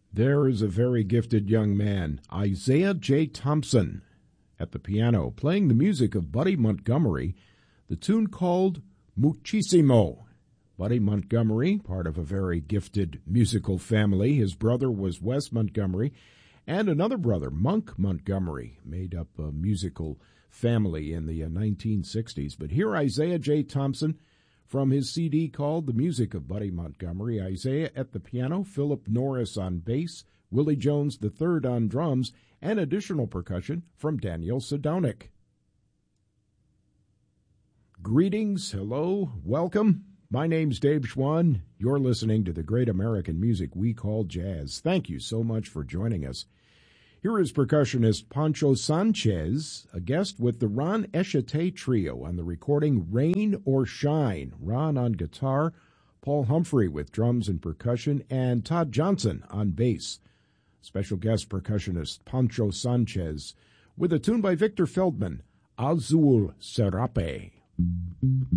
There is a very gifted young man, Isaiah J. Thompson, at the piano, playing the music of Buddy Montgomery, the tune called Muchísimo. Buddy Montgomery, part of a very gifted musical family. His brother was Wes Montgomery, and another brother, Monk Montgomery, made up a musical family in the 1960s. But here Isaiah J. Thompson from his CD called The Music of Buddy Montgomery. Isaiah at the piano, Philip Norris on bass, Willie Jones III on drums, and additional percussion from Daniel Sadownik. Greetings, hello, welcome. My name's Dave Schwann. You're listening to the great American music we call jazz. Thank you so much for joining us. Here is percussionist Pancho Sanchez, a guest with the Ron Eshate Trio on the recording Rain or Shine. Ron on guitar, Paul Humphrey with drums and percussion, and Todd Johnson on bass. Special guest percussionist Pancho Sanchez with a tune by Victor Feldman, Azul Serape.